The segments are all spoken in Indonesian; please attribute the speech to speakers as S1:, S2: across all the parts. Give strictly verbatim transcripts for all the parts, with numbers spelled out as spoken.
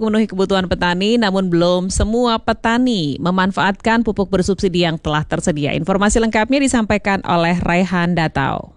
S1: untuk memenuhi kebutuhan petani, namun belum semua petani memanfaatkan pupuk bersubsidi yang telah tersedia. Informasi lengkapnya disampaikan oleh Raihan Datau.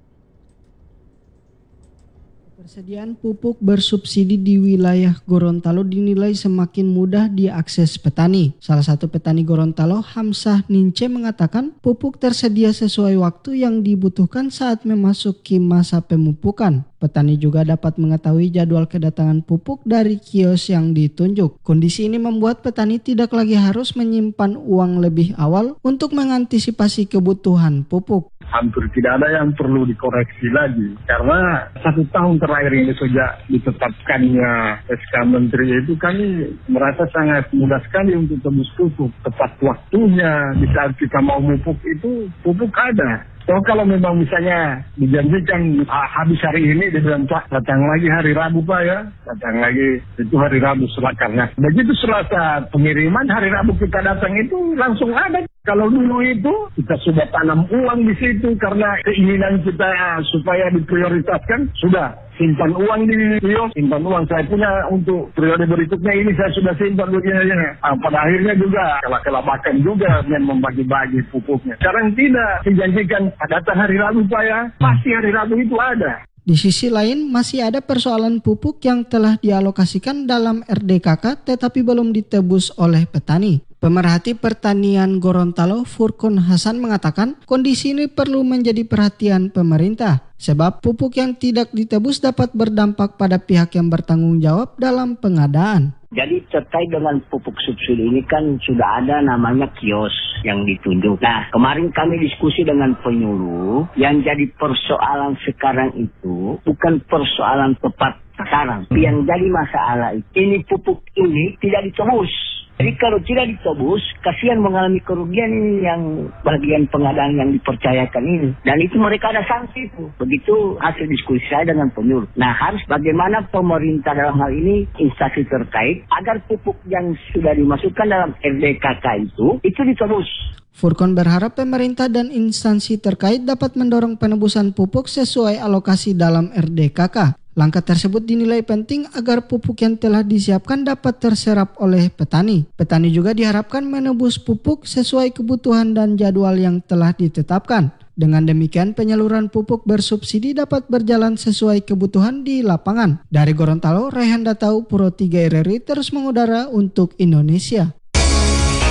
S2: Persediaan pupuk bersubsidi di wilayah Gorontalo dinilai semakin mudah diakses petani. Salah satu petani Gorontalo, Hamzah Nince, mengatakan pupuk tersedia sesuai waktu yang dibutuhkan saat memasuki masa pemupukan. Petani juga dapat mengetahui jadwal kedatangan pupuk dari kios yang ditunjuk. Kondisi ini membuat petani tidak lagi harus menyimpan uang lebih awal untuk mengantisipasi kebutuhan pupuk.
S3: Hampir tidak ada yang perlu dikoreksi lagi. Karena satu tahun terakhir ini sejak ditetapkannya S K Menteri itu kami merasa sangat mudah sekali untuk tembus pupuk. Tepat waktunya di saat kita mau pupuk itu pupuk ada. So kalau memang misalnya dijanjikan ah, habis hari ini, dia bilang Pak datang lagi hari Rabu Pak ya, datang lagi itu hari Rabu silakan. Begitu selasa pengiriman hari Rabu kita datang itu langsung ada. Kalau dulu itu kita sudah tanam uang di situ karena keinginan kita supaya diprioritaskan, sudah simpan uang di kios, simpan uang saya punya untuk periode berikutnya ini saya sudah simpan begini. Nah, pada akhirnya juga kelak-kelabakan juga dengan membagi-bagi pupuknya. Sekarang tidak dijanjikan datang hari Rabu Pak ya, pasti hari Rabu itu ada.
S2: Di sisi lain, masih ada persoalan pupuk yang telah dialokasikan dalam R D K K tetapi belum ditebus oleh petani. Pemerhati Pertanian Gorontalo, Furkon Hasan, mengatakan kondisi ini perlu menjadi perhatian pemerintah, sebab pupuk yang tidak ditebus dapat berdampak pada pihak yang bertanggung jawab dalam pengadaan.
S4: Jadi terkait dengan pupuk subsidi ini kan sudah ada namanya kios yang ditunjuk. Nah, kemarin kami diskusi dengan penyuluh, yang jadi persoalan sekarang itu bukan persoalan tepat sasaran. Yang jadi masalah itu, ini pupuk ini tidak ditebus. Jadi kalau tidak ditebus, kasihan mengalami kerugian ini yang bagian pengadaan yang dipercayakan ini. Dan itu mereka ada sanksi itu. Begitu hasil diskusi saya dengan penyuluh. Nah, harus bagaimana pemerintah dalam hal ini, instansi terkait, agar pupuk yang sudah dimasukkan dalam R D K K itu, itu ditebus.
S2: Furkon berharap pemerintah dan instansi terkait dapat mendorong penebusan pupuk sesuai alokasi dalam R D K K. Langkah tersebut dinilai penting agar pupuk yang telah disiapkan dapat terserap oleh petani. Petani juga diharapkan menebus pupuk sesuai kebutuhan dan jadwal yang telah ditetapkan. Dengan demikian, penyaluran pupuk bersubsidi dapat berjalan sesuai kebutuhan di lapangan. Dari Gorontalo, Raihan Datau, Pro tiga R R I terus mengudara untuk Indonesia.